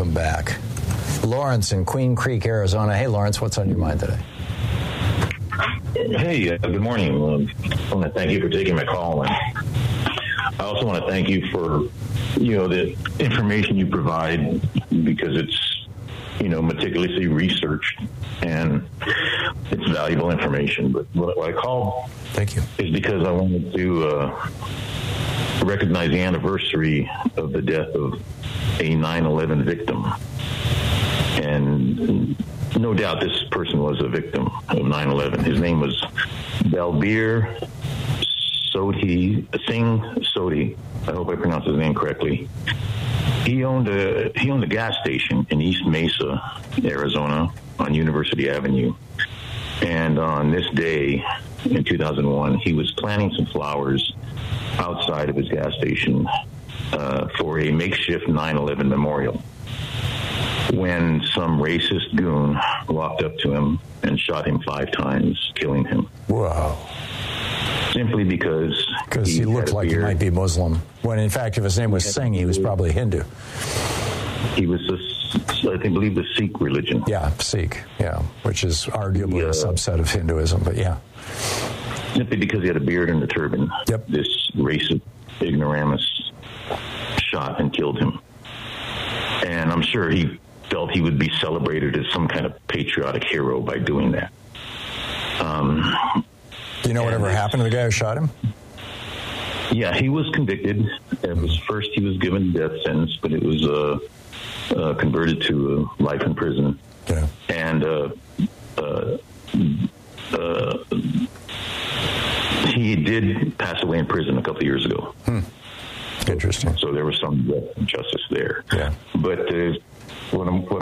welcome back. Lawrence in Queen Creek, Arizona. Hey, Lawrence, what's on your mind today? Hey, good morning. I want to thank you for taking my call. And I also want to thank you for, the information you provide, because it's, meticulously researched and it's valuable information. But what I called thank you is because I wanted to recognize the anniversary of the death of a 9/11 victim. And no doubt this person was a victim of 9/11. His name was Balbir Singh Sodhi. I hope I pronounced his name correctly. He owned a gas station in East Mesa, Arizona, on University Avenue. And on this day in 2001, he was planting some flowers outside of his gas station for a makeshift 9/11 memorial, when some racist goon walked up to him and shot him 5 times, killing him. Wow. Simply because he looked like he might be Muslim, when in fact, if his name was Singh, he was probably Hindu. He was, I believe, the Sikh religion. Yeah, Sikh, which is arguably a subset of Hinduism, but yeah. Simply because he had a beard and a turban. Yep. This racist ignoramus shot and killed him. And I'm sure he felt he would be celebrated as some kind of patriotic hero by doing that. Do you know whatever happened to the guy who shot him? Yeah, he was convicted. First he was given a death sentence, but it was converted to life in prison. Yeah. And he did pass away in prison a couple of years ago. Interesting. So there was some justice there. Yeah. But what